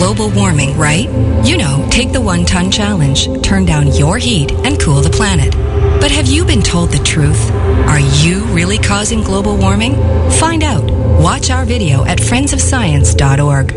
global warming, right? You know, take the 1-ton challenge. Turn down your heat and cool the planet. But have you been told the truth? Are you really causing global warming? Find out. Watch our video at friendsofscience.org.